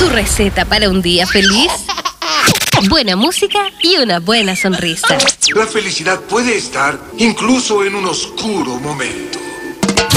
¿Tu receta para un día feliz? Buena música y una buena sonrisa. La felicidad puede estar incluso en un oscuro momento.